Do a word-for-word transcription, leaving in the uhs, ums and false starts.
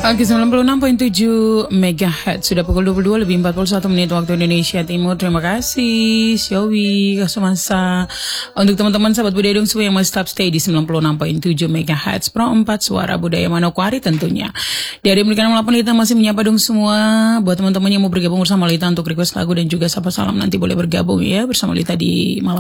Oke, sembilan puluh enam koma tujuh megahertz. Sudah pukul dua puluh dua lebih empat puluh satu menit waktu Indonesia Timur. Terima kasih Syowi Kasumasa. Untuk teman-teman sahabat budaya dong semua yang masih tetap stay di sembilan puluh enam koma tujuh megahertz Pro empat Suara Budaya Manokwari tentunya. Di hari Pernikahan Melapan kita masih menyapa dong semua. Buat teman-teman yang mau bergabung bersama Lita untuk request lagu dan juga sapa salam, nanti boleh bergabung ya bersama Lita di malam